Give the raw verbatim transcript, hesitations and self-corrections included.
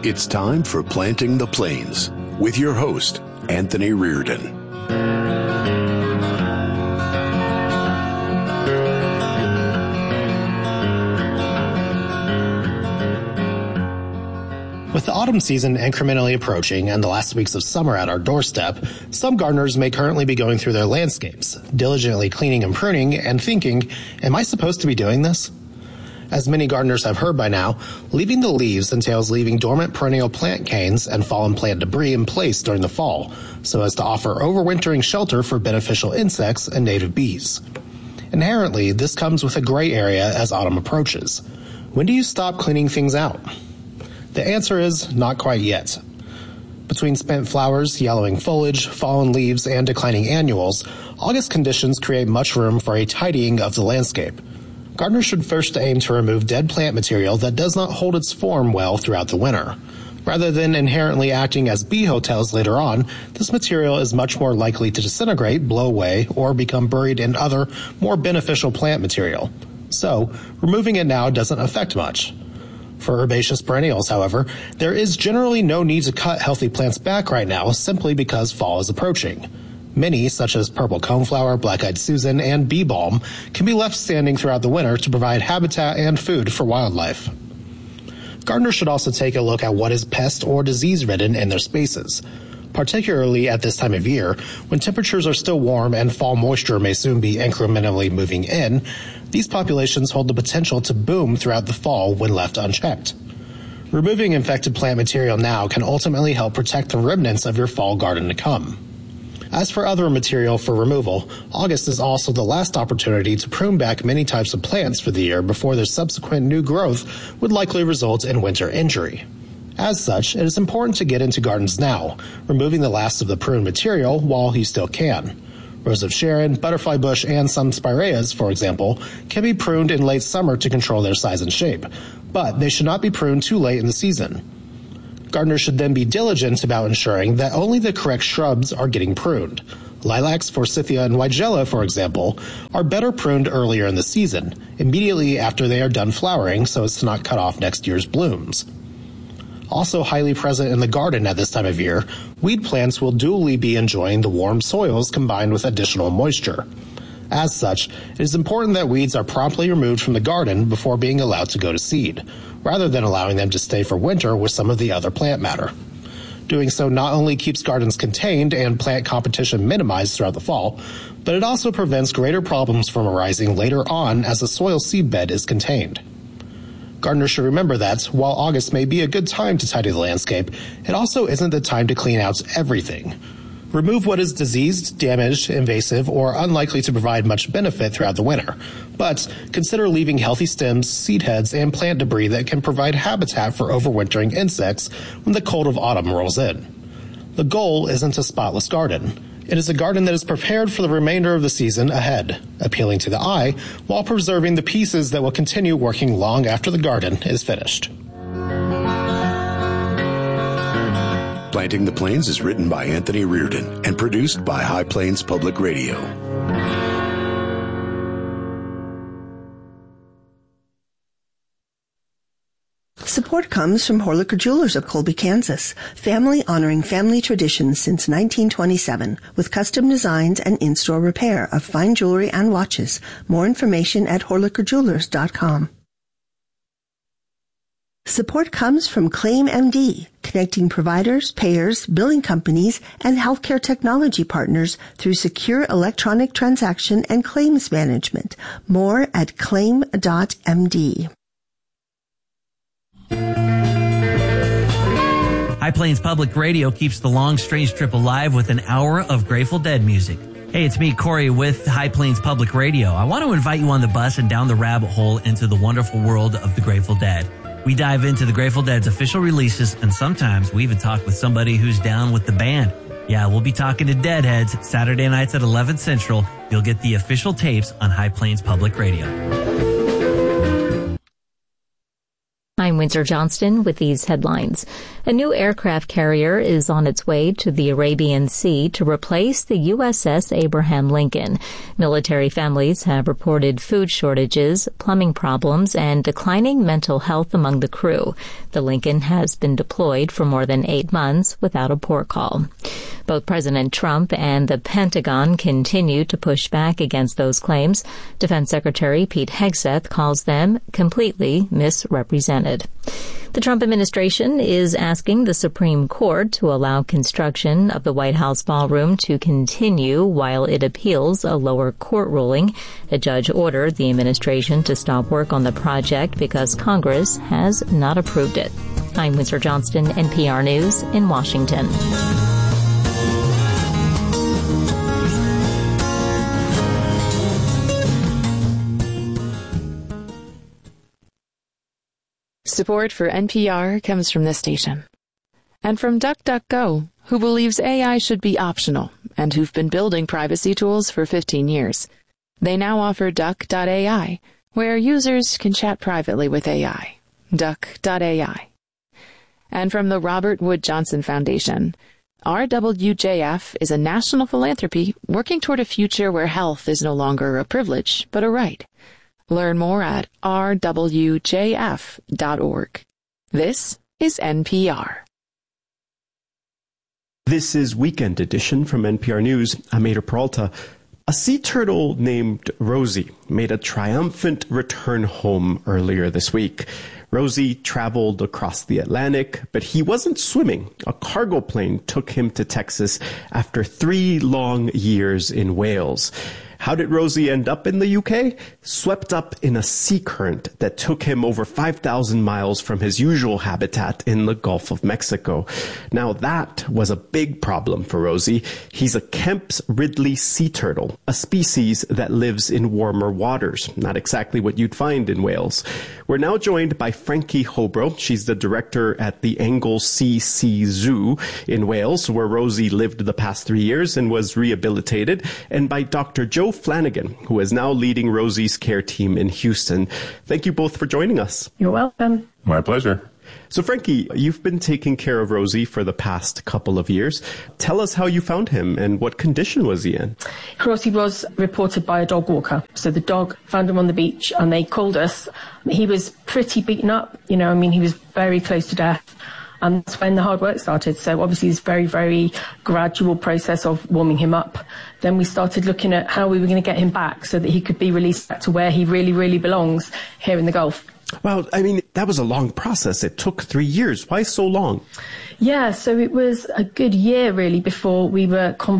It's time for Planting the Plains with your host, Anthony Reardon. With the autumn season incrementally approaching and the last weeks of summer at our doorstep, some gardeners may currently be going through their landscapes, diligently cleaning and pruning, and thinking, am I supposed to be doing this? As many gardeners have heard by now, leaving the leaves entails leaving dormant perennial plant canes and fallen plant debris in place during the fall, so as to offer overwintering shelter for beneficial insects and native bees. Inherently, this comes with a gray area as autumn approaches. When do you stop cleaning things out? The answer is not quite yet. Between spent flowers, yellowing foliage, fallen leaves, and declining annuals, August conditions create much room for a tidying of the landscape. Gardeners should first aim to remove dead plant material that does not hold its form well throughout the winter. Rather than inherently acting as bee hotels later on, this material is much more likely to disintegrate, blow away, or become buried in other, more beneficial plant material. So, removing it now doesn't affect much. For herbaceous perennials, however, there is generally no need to cut healthy plants back right now simply because fall is approaching. Many, such as purple coneflower, black-eyed Susan, and bee balm, can be left standing throughout the winter to provide habitat and food for wildlife. Gardeners should also take a look at what is pest or disease-ridden in their spaces. Particularly at this time of year, when temperatures are still warm and fall moisture may soon be incrementally moving in, these populations hold the potential to boom throughout the fall when left unchecked. Removing infected plant material now can ultimately help protect the remnants of your fall garden to come. As for other material for removal, August is also the last opportunity to prune back many types of plants for the year before their subsequent new growth would likely result in winter injury. As such, it is important to get into gardens now, removing the last of the pruned material while you still can. Rose of Sharon, butterfly bush, and some spireas, for example, can be pruned in late summer to control their size and shape, but they should not be pruned too late in the season. Gardeners should then be diligent about ensuring that only the correct shrubs are getting pruned. Lilacs, forsythia, and weigela, for example, are better pruned earlier in the season, immediately after they are done flowering so as to not cut off next year's blooms. Also highly present in the garden at this time of year, weed plants will dually be enjoying the warm soils combined with additional moisture. As such, it is important that weeds are promptly removed from the garden before being allowed to go to seed, rather than allowing them to stay for winter with some of the other plant matter. Doing so not only keeps gardens contained and plant competition minimized throughout the fall, but it also prevents greater problems from arising later on as the soil seedbed is contained. Gardeners should remember that, while August may be a good time to tidy the landscape, it also isn't the time to clean out everything. Remove what is diseased, damaged, invasive, or unlikely to provide much benefit throughout the winter, but consider leaving healthy stems, seed heads, and plant debris that can provide habitat for overwintering insects when the cold of autumn rolls in. The goal isn't a spotless garden. It is a garden that is prepared for the remainder of the season ahead, appealing to the eye while preserving the pieces that will continue working long after the garden is finished. Planting the Plains is written by Anthony Reardon and produced by High Plains Public Radio. Support comes from Horlicker Jewelers of Colby, Kansas, family honoring family traditions since nineteen twenty-seven, with custom designs and in-store repair of fine jewelry and watches. More information at horlicker jewelers dot com. Support comes from Claim M D, connecting providers, payers, billing companies, and healthcare technology partners through secure electronic transaction and claims management. More at claim dot m d. High Plains Public Radio keeps the long, strange trip alive with an hour of Grateful Dead music. Hey, it's me, Corey, with High Plains Public Radio. I want to invite you on the bus and down the rabbit hole into the wonderful world of the Grateful Dead. We dive into the Grateful Dead's official releases, and sometimes we even talk with somebody who's down with the band. Yeah, we'll be talking to Deadheads Saturday nights at eleven Central. You'll get the official tapes on High Plains Public Radio. I'm Windsor Johnston with these headlines. A new aircraft carrier is on its way to the Arabian Sea to replace the U S S Abraham Lincoln. Military families have reported food shortages, plumbing problems, and declining mental health among the crew. The Lincoln has been deployed for more than eight months without a port call. Both President Trump and the Pentagon continue to push back against those claims. Defense Secretary Pete Hegseth calls them completely misrepresented. The Trump administration is asking the Supreme Court to allow construction of the White House ballroom to continue while it appeals a lower court ruling. A judge ordered the administration to stop work on the project because Congress has not approved it. I'm Windsor Johnston, N P R News in Washington. Support for N P R comes from this station. And from DuckDuckGo, who believes A I should be optional and who've been building privacy tools for fifteen years. They now offer Duck dot A I, where users can chat privately with A I. Duck dot A I. And from the Robert Wood Johnson Foundation, R W J F is a national philanthropy working toward a future where health is no longer a privilege, but a right. Learn more at r w j f dot org. This is N P R. This is Weekend Edition from N P R News. I'm Ada Peralta. A sea turtle named Rosie made a triumphant return home earlier this week. Rosie traveled across the Atlantic, but he wasn't swimming. A cargo plane took him to Texas after three long years in Wales. How did Rosie end up in the U K? Swept up in a sea current that took him over five thousand miles from his usual habitat in the Gulf of Mexico. Now that was a big problem for Rosie. He's a Kemp's Ridley sea turtle, a species that lives in warmer waters. Not exactly what you'd find in Wales. We're now joined by Frankie Hobro. She's the director at the Anglesey Sea Zoo in Wales, where Rosie lived the past three years and was rehabilitated, and by Doctor Joe Flanagan, who is now leading Rosie's care team in Houston. Thank you both for joining us. You're welcome. My pleasure. So, Frankie, you've been taking care of Rosie for the past couple of years. Tell us how you found him and what condition was he in? Rosie was reported by a dog walker. So the dog found him on the beach and they called us. He was pretty beaten up. You know, I mean, he was very close to death. And that's when the hard work started. So obviously it's a very, very gradual process of warming him up. Then we started looking at how we were going to get him back so that he could be released back to where he really, really belongs, here in the Gulf. Well, I mean, that was a long process. It took three years. Why so long? Yeah, so it was a good year, really, before we were confident